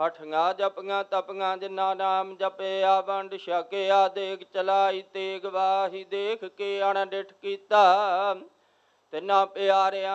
ਹਠੀਆਂ ਜਪੀਆਂ ਤਪੀਆਂ ਜਿਨ੍ਹਾਂ ਨਾਮ ਜਪਿਆ ਵੰਡ ਛਕਿਆ ਦੇਖ ਚਲਾਈ ਤੇਗ ਵਾਹੀ ਦੇਖ ਕੇ ਅਣਡਿਠ ਕੀਤਾ ਤਿੰਨਾਂ ਪਿਆਰਿਆਂ